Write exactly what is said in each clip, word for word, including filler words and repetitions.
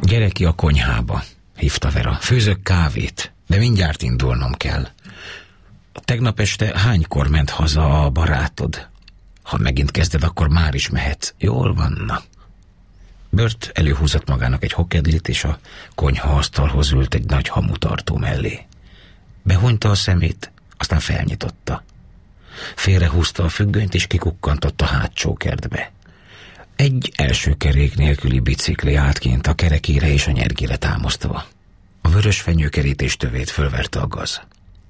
Gyere ki a konyhába, hívta Vera. Főzök kávét, de mindjárt indulnom kell. Tegnap este hánykor ment haza a barátod? Ha megint kezded, akkor már is mehetsz. Jól van, na. Burt előhúzott magának egy hokedlit, és a konyhaasztalhoz ült egy nagy hamutartó mellé. Behunyta a szemét, aztán felnyitotta. Félrehúzta a függönyt, és kikukkantott a hátsó kertbe. Egy első kerék nélküli bicikli állt kint a kerekére és a nyergére támasztva. A vörös fenyőkerítés tövét fölverte a gaz.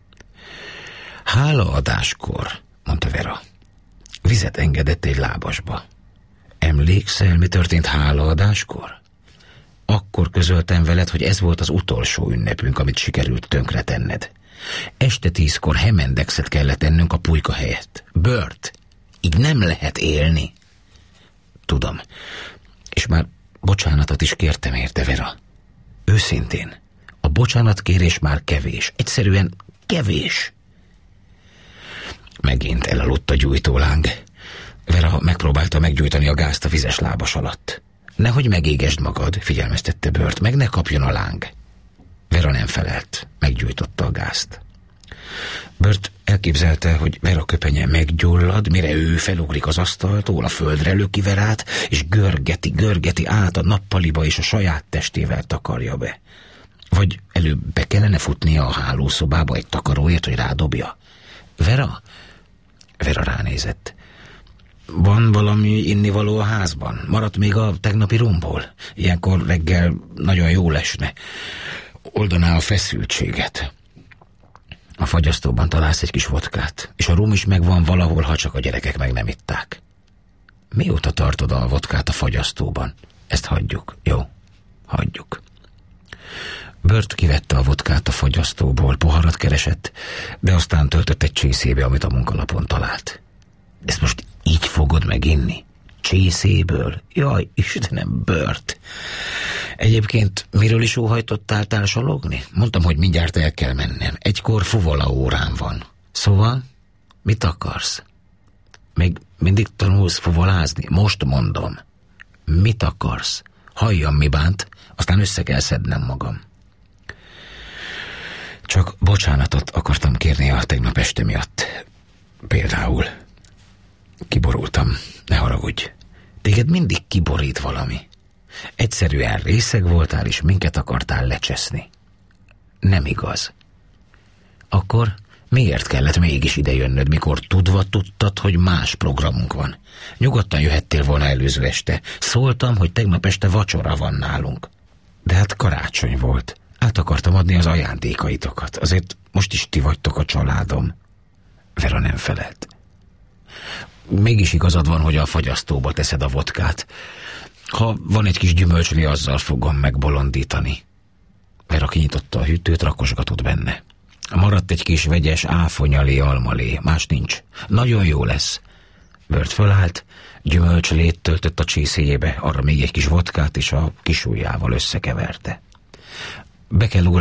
Hálaadáskor, mondta Vera. Vizet engedett egy lábasba. Emlékszel, mi történt hálaadáskor? Akkor közöltem veled, hogy ez volt az utolsó ünnepünk, amit sikerült tönkretenned. Este tízkor Hemendexet kellett ennünk a pulyka helyett. Burt, így nem lehet élni. Tudom, és már bocsánatot is kértem érte, Vera. Őszintén, a bocsánatkérés már kevés. Egyszerűen kevés. Megint elaludt a gyújtóláng. Vera megpróbálta meggyújtani a gázt a vizes lábas alatt. Nehogy megégesd magad, figyelmeztette Burt, meg ne kapjon a láng. Vera nem felelt, meggyújtotta a gázt. Burt elképzelte, hogy Vera köpenye meggyullad, mire ő felugrik az asztaltól, a földre löki Verát, és görgeti, görgeti át a nappaliba, és a saját testével takarja be. Vagy előbb be kellene futnia a hálószobába egy takaróért, hogy rádobja. Vera? Vera ránézett. Van valami innivaló a házban? Maradt még a tegnapi rumból? Ilyenkor reggel nagyon jól esne. Oldaná a feszültséget. A fagyasztóban találsz egy kis vodkát, és a rum is megvan valahol, ha csak a gyerekek meg nem itták. Mióta tartod a vodkát a fagyasztóban? Ezt hagyjuk, jó? Hagyjuk. Burt kivette a vodkát a fagyasztóból, poharat keresett, de aztán töltött egy csészébe, amit a munkalapon talált. Ezt most így fogod meginni? Csészéből? Jaj, Istenem, Burt! Egyébként miről is óhajtottál társalogni? Mondtam, hogy mindjárt el kell mennem. Egykor fuvola órám van. Szóval, mit akarsz? Még mindig tanulsz fuvolázni? Most mondom. Mit akarsz? Halljam, mi bánt, aztán össze kell szednem magam. Csak bocsánatot akartam kérni a tegnap este miatt. Például. Kiborultam, ne haragudj. Téged mindig kiborít valami. Egyszerűen részeg voltál, és minket akartál lecseszni. Nem igaz. Akkor miért kellett mégis idejönnöd, mikor tudva tudtad, hogy más programunk van? Nyugodtan jöhettél volna előző este. Szóltam, hogy tegnap este vacsora van nálunk. De hát karácsony volt. Át akartam adni az ajándékaitokat. Azért most is ti vagytok a családom. Vera nem felelt. Mégis igazad van, hogy a fagyasztóba teszed a vodkát. Ha van egy kis gyümölcslé, azzal fogom megbolondítani. Vera kinyitotta a hűtőt, rakosgatott benne. Maradt egy kis vegyes áfonyalé, almalé, más nincs. Nagyon jó lesz. Burt fölállt, gyümölcslét töltött a csészéjébe, arra még egy kis vodkát, és a kis ujjával összekeverte. Be kell